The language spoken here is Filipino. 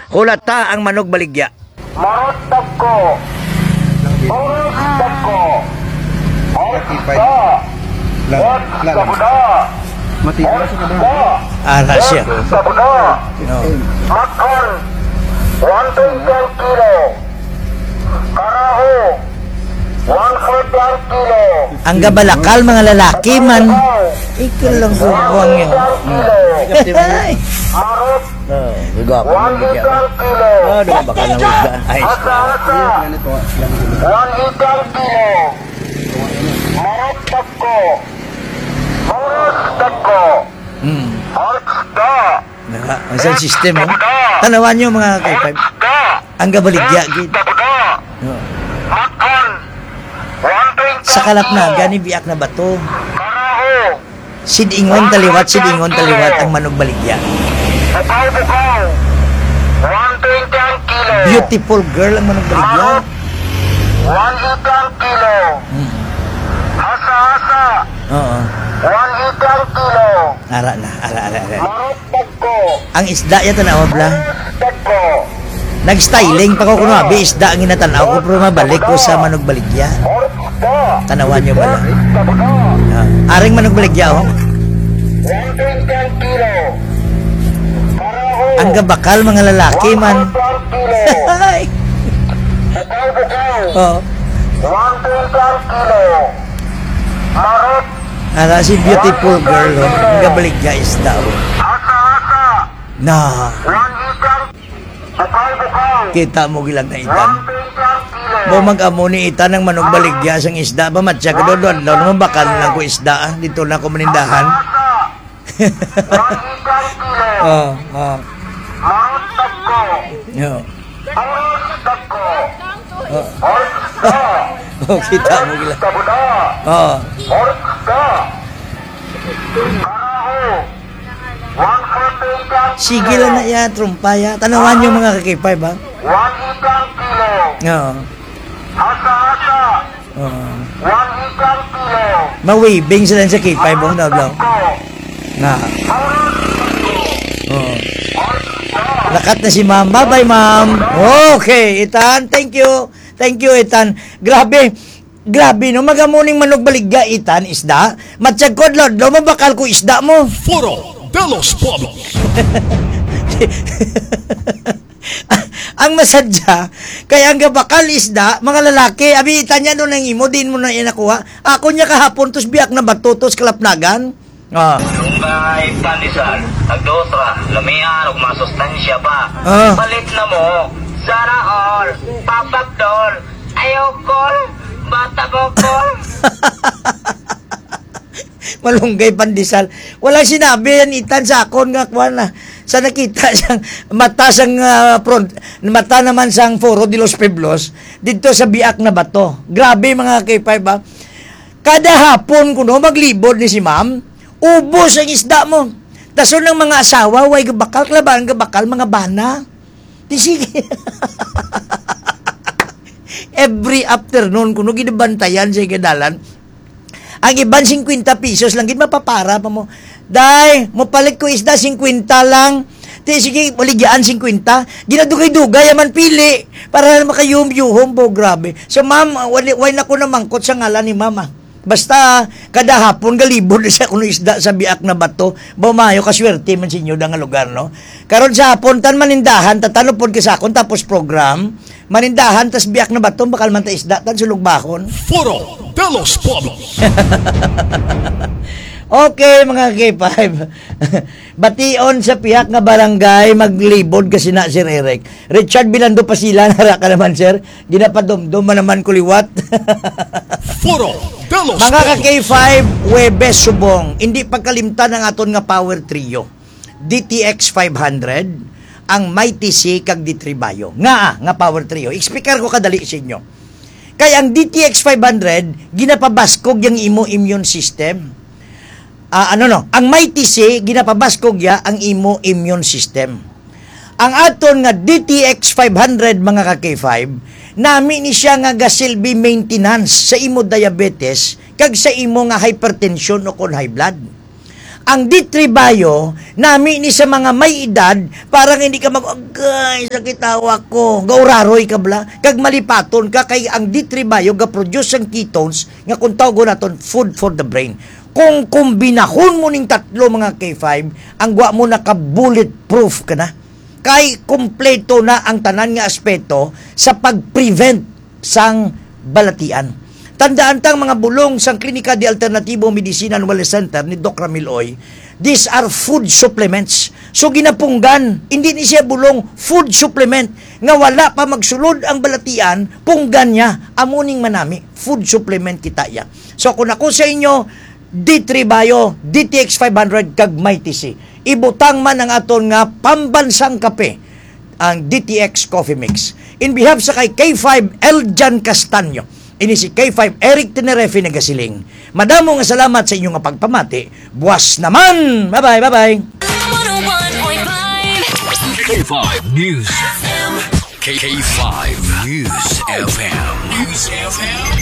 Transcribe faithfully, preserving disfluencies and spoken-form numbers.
Hulata ang manog baligya. Marotag ko. Marotag ko. Orta. Orta. Matibay sa kabahan. Ara siya. Orta. No. Makon. one twenty kilo. Karaho. one forty kilo. Ang gabalakal mga lalaki man. Ikaw lang buwang yun. Ay. Marot. Oh, dugo ako one ng baligya. kilo. Oh, dugo bakal ng isda. Ay, Asa-asa. Ganito, lang one kilo. Marotag ko. Marotag ko. Hmm. Orta. Naka, ang isang system mo. Tanawan nyo mga kay-five. Ang gabaligya. Gid. Oh. Makon. one twenty. Sa kalapnagan, ibiak na bato. Karaho. Sidingon taliwat, sidingon taliwat ang manog baligya. Bukaw-bukaw. one twenty kilo. Beautiful girl ang manog baligya. one kilo. Hmm. Asa-asa. Oo. one kilo. Ara na, ara, ara, ara. Marotag ko. Ang isda yan tanawag lang. Marotag ko. Nag-styling pa ko kuno abi isda ang inatanaw ko pero mabalik ko sa manog baligya. Orta. Tanawan nyo ba lang? Orta. Ah, aring manog baligya oh. one twenty kilo. Karaho. Ang gabakal mga lalaki man. kilo. Ay. Bukaw-bukaw. Oh. one twenty kilo. Marot. Ara si beautiful girl oh. Ang gabaligya isda oh. Asa-asa. Na. one ikan. Bukaw-bukaw. Kita mo gilang na itan. one twenty kilo. Bo mag-amo ni itan ng manog baligya sang isda ba matya ka doon doon naman bakal lang ko isda ah. Dito na ko manindahan. Asa. one ikan kilo. Oh, oh. Marotag ko. Yo. Marotag ko. Oh. Orta. Oh, kita mo gilang. Tabuda. Oh. Orta. Karaho. one forty Sige lang na ya, trumpa ya. Tanawan nyo mga kakipay ba? one ikan kilo. Oo. Asa-asa. Oo. one ikan kilo. Mawibing sila sa kipay ba? Nablaw. Ko. Na. Oo. Lakat na si ma'am. Bye-bye, ma'am. Okay, Itan. Thank you. Thank you, Itan. Grabe. Grabe, no? Magamuning manog baligya, Itan, isda. Matsyag ko, Lord, lo, mabakal ko isda mo. Foro de los Pueblos. Ang masadya, kaya ang gabakal isda, mga lalaki, abita niya doon ang imo, din mo na inakuha. Ako niya kahapon, tos biyak na batutos kalapnagan. Ah. Lungay, pandesal, nagdotra, lamian, ug masustansya pa. Ah. Palit na mo, sana all, papagdol, ayaw call, bata ko call. Malunggay pandesal. Walang sinabi yan itan sa akon nga kuan na. Sa nakita siyang mata sang uh, front, mata naman sang Foro de los Pueblos dito sa biak na bato. Grabe mga K five ba. Kada hapon kuno maglibod ni si ma'am, ubos ang isda mo. Tason ng mga asawa, way gabakal, klaban gabakal, mga bana. Di sige. Every afternoon kuno ginabantayan sa gadalan. Ang iban fifty pesos lang gid mapapara pa mo. Day, mo palit ko isda fifty lang. Ti sige, baligyan fifty. Ginadugay-dugay man pili para makayum-yuhom po, grabe. So ma'am, wali why na ko na mangkot sa ngalan ni mama. Basta kada hapon galibod siya kuno isda sa biak na bato. Bumayo ka swerte man sinyo da nga lugar no. Karon sa hapon tan manindahan tatano pod ka sa akon tapos program. Manindahan tas biak na bato bakal man ta isda tan sulog bahon. Foro de los Pueblos. Okay, mga K five. Bation sa pihak nga barangay, maglibod kasi na, Sir Eric. Richard Bilando pa sila, nara ka naman, Sir. Ginapadomdom man naman kuliwat. Foro de los Mga ka K Pueblos. five, Webes Subong, hindi pagkalimtan ang aton nga power trio. D T X five hundred, ang Mighty C kag D three Bayo. Nga, nga power trio. Explicar ko kadali sa inyo. Kaya ang D T X five hundred, ginapabaskog yung imo immune system. Ah, ano no? Ang Mighty C, ginapabaskog ya ang imo immune system. Ang aton nga D T X five hundred mga ka K five, nami ni siya nga gasilbi maintenance sa imo diabetes kag sa imo nga hypertension o kon high blood. Ang D three Bio, nami ni sa mga may edad, parang hindi ka mag, agay, sakit hawak ko, gauraroy ka bla, kag malipaton ka, kay ang D three Bio, ga-produce ang ketones, nga kung tawag naton, food for the brain. Kung kumbinahon mo ning tatlo mga K five, ang gwa mo naka-bulletproof ka na. Kay kompleto na ang tanan nga aspeto sa pag-prevent sang balatian. Tandaan tang mga bulong sang Klinika de Alternatibo Medicina and Wellness Center ni Doc Ramil Oy, these are food supplements. So ginapunggan, hindi ni siya bulong, food supplement nga wala pa magsulod ang balatian, punggan niya, amuning manami, food supplement kita ya. So kung ako sa inyo, D three Bio, D T X five hundred kag Mighty C. Ibutang man ang aton nga pambansang kape, ang D T X Coffee Mix. In behalf sa kay K five Eljan Castaño, ini si K five Eric Tenerefe nagasiling. Madamo nga salamat sa inyong pagpamati. Buwas naman. Bye-bye, bye-bye. one oh one point five K five News. K five News F M. News F M.